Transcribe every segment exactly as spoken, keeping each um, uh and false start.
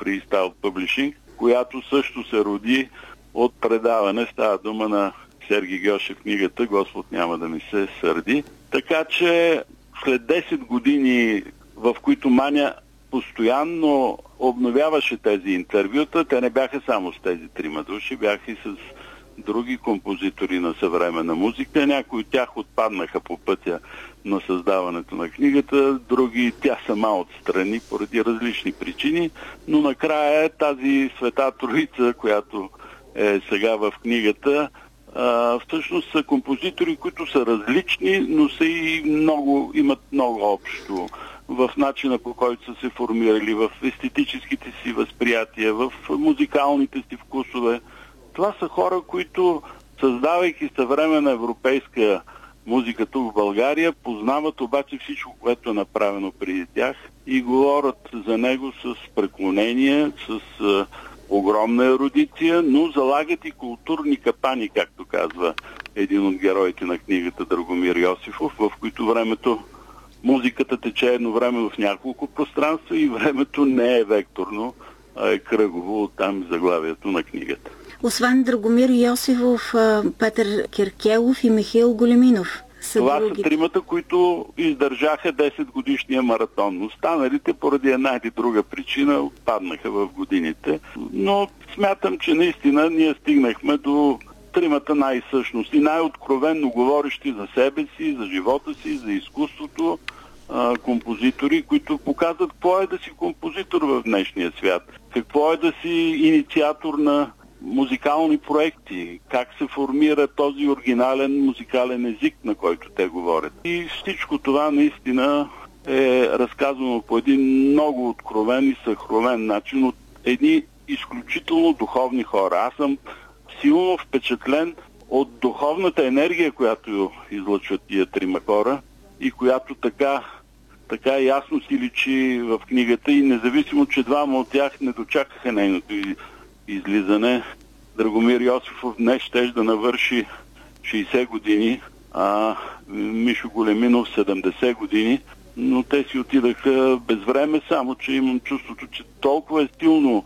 Freestyle Publishing, която също се роди от предаване. Става дума на Сергей Гьошев книгата "Господ няма да ми се сърди". Така че след десет години, в които Маня постоянно обновяваше тези интервюта, те не бяха само с тези трима души, бяха и с други композитори на съвременна музика. Някои от тях отпаднаха по пътя на създаването на книгата, други тя сама отстрани поради различни причини, но накрая тази света троица, която е сега в книгата, а, всъщност са композитори, които са различни, но са и много, имат много общо в начина, по който са се формирали, в естетическите си възприятия, в музикалните си вкусове. Това са хора, които, създавайки съвременна европейска музика тук в България, познават обаче всичко, което е направено преди тях и говорят за него с преклонение, с а, огромна ерудиция, но залагат и културни капани, както казва един от героите на книгата Драгомир Йосифов, в които времето, музиката тече едновременно в няколко пространства и времето не е векторно, а е кръгово, оттам заглавието на книгата. Освен Драгомир Йосифов, Петър Киркелов и Михаил Големинов. Са Това други. са тримата, които издържаха десет годишния маратон. Останалите поради една или друга причина отпаднаха в годините. Но смятам, че наистина ние стигнахме до тримата най-същности, най-откровенно говорещи за себе си, за живота си, за изкуството, композитори, които показват какво е да си композитор в днешния свят, какво е да си инициатор на музикални проекти, как се формира този оригинален музикален език, на който те говорят. И всичко това наистина е разказано по един много откровен и съкровен начин от едни изключително духовни хора. Аз съм силно впечатлен от духовната енергия, която излъчват тия трима хора и която така, така ясно си личи в книгата, и независимо, че двама от тях не дочакаха нейното излизане. Драгомир Йосифов днес щеше да навърши шейсет години, а Мишо Големинов седемдесет години, но те си отидаха без време, само че имам чувството, че толкова е силно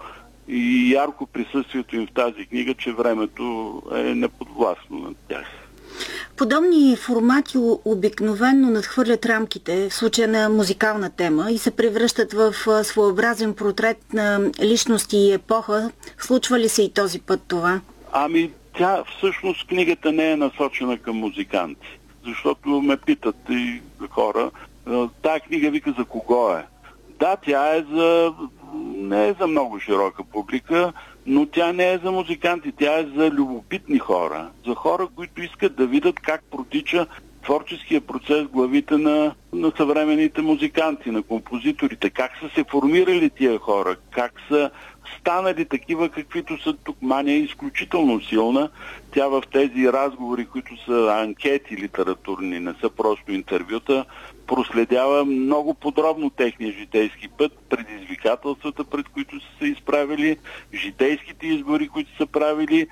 и ярко присъствието им в тази книга, че времето е неподвластно над тях. Подобни формати обикновенно надхвърлят рамките, в случая на музикална тема, и се превръщат в своеобразен портрет на личности и епоха. Случва ли се и този път това? Ами, тя всъщност книгата не е насочена към музиканти, защото ме питат и хора, тая книга, вика, за кого е? Да, тя е за... не е за много широка публика, но тя не е за музиканти, тя е за любопитни хора, за хора, които искат да видят как протича творческия процес в главите на, на съвременните музиканти, на композиторите, как са се формирали тия хора, как са станали такива, каквито са тук. Маня е изключително силна. Тя в тези разговори, които са анкети литературни, не са просто интервюта, проследява много подробно техния житейски път, предизвикателствата, пред които са се изправили, житейските избори, които са правили,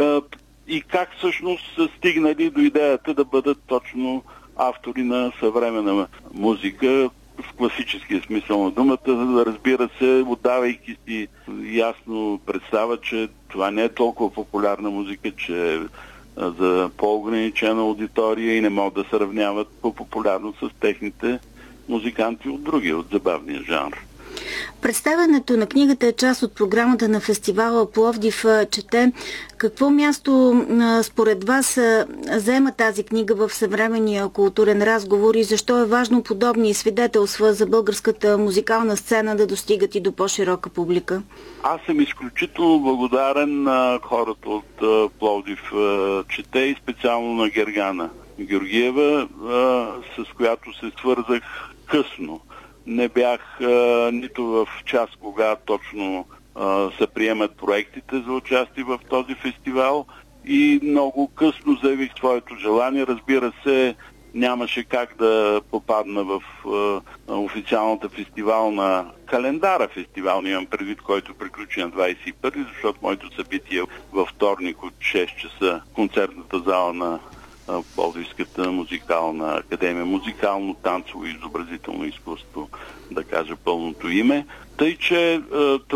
и как всъщност са стигнали до идеята да бъдат точно автори на съвременна музика в класическия смисъл на думата, разбира се, отдавайки си ясно представа, че това не е толкова популярна музика, че е за по-ограничена аудитория и не могат да се равняват по популярност с техните музиканти от другия, от забавния жанр. Представянето на книгата е част от програмата на фестивала Пловдив чете. Какво място според вас заема тази книга в съвременния културен разговор и защо е важно подобни свидетелства за българската музикална сцена да достигат и до по-широка публика? Аз съм изключително благодарен на хората от Пловдив чете и специално на Гергана Георгиева, с която се свързах късно. Не бях а, нито в час, кога точно а, се приемат проектите за участие в този фестивал, и много късно заявих своето желание. Разбира се, нямаше как да попадна в а, официалната фестивална календара фестивал, имам предвид, който приключи на двадесет и първи, защото моето събитие във вторник от шест часа в концертната зала на Пловдивската музикална академия, музикално, танцово и изобразително изкуство, да кажа пълното име. Тъй, че